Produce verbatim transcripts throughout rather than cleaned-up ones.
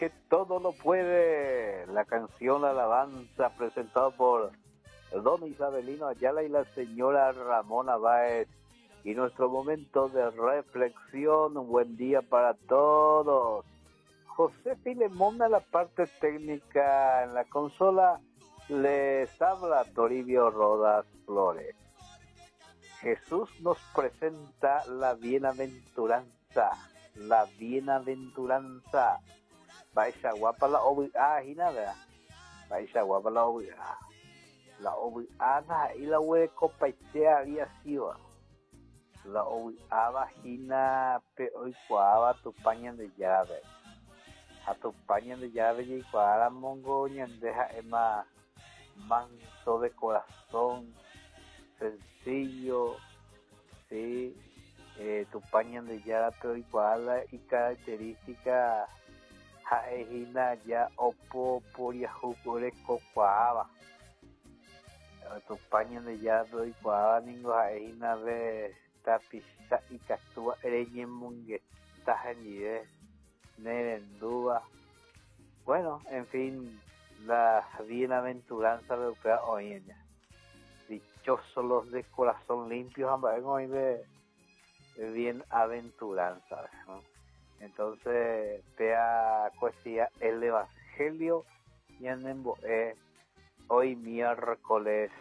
que todo lo puede. La canción Alabanza presentada por Don Isabelino Ayala y la señora Ramona Báez. Y nuestro momento de reflexión. Un buen día para todos. José Filemón a la parte técnica. En la consola les habla Toribio Rodas Flores. Jesús nos presenta la bienaventuranza. La bienaventuranza. Baisha guapa la obliada, nada. Baisha guapa la obliada. La obliada y la hueco paitea y así va. La obliada gina pe hoy cuava tu paña de llave. A tu paña de llave y cuara mongo ñandeja ema manso de corazón. Sencillo, sí, eh, tu paña de llave pero igual y característica jaejina ya opo por yahukure cocuaba. Tu paña de llave pero igual ningo jaejina de tapisa y cactúa ereñe mungue tajenide nerendúa. Bueno, en fin, la bienaventuranza de hoy en día. Dichosos los de corazón limpio, hoy de bienaventuranza, ¿no? Entonces, pea cuestía el evangelio y en eh, hoy miércoles,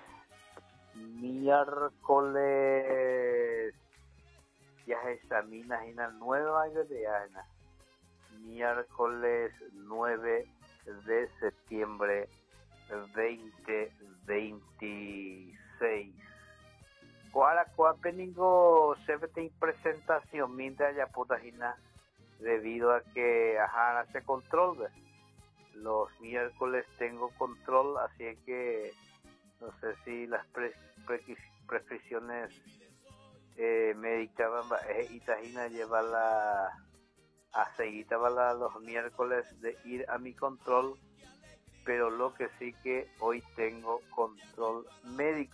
miércoles, ya se examina en la nueva ya miércoles nueve de septiembre veinte veintiséis. Cuara cuapeningo se ve presentación mientras ya putajina debido a que ajá hace control ¿ve? Los miércoles tengo control, así que no sé si las pre, pre, prescripciones eh, me dictaban eh, y tajina llevarla a seguir los miércoles de ir a mi control, pero lo que sí que hoy tengo control médico.